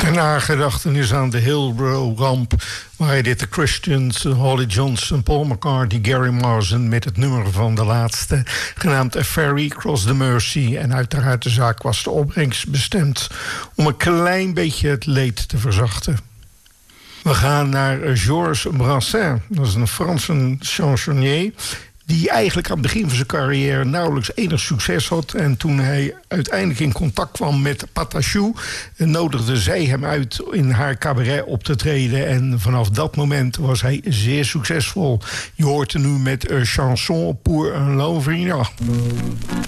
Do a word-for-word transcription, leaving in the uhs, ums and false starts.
Ter nagedachtenis aan de Hillbrow-ramp waren dit de Christians, Holly Johnson, Paul McCartney, Gary Morrison met het nummer van de laatste, genaamd A Ferry Cross the Mersey. En uiteraard de zaak was de opbrengst bestemd om een klein beetje het leed te verzachten. We gaan naar Georges Brassens, dat is een Franse chansonnier die eigenlijk aan het begin van zijn carrière nauwelijks enig succes had. En toen hij uiteindelijk in contact kwam met Patachou, nodigde zij hem uit in haar cabaret op te treden. En vanaf dat moment was hij zeer succesvol. Je hoort er nu met een chanson pour un Lovrina.